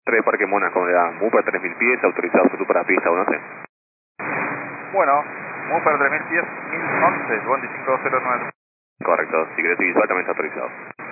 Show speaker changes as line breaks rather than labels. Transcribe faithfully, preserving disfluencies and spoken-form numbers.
tres Parque Mónaco, ¿cómo le da? M U para tres mil pies, autorizado su para pista uno once.
Bueno, M U para tres mil pies, mil once, Bondi cinco cero nueve.
Correcto, si querés seguir altamente autorizado.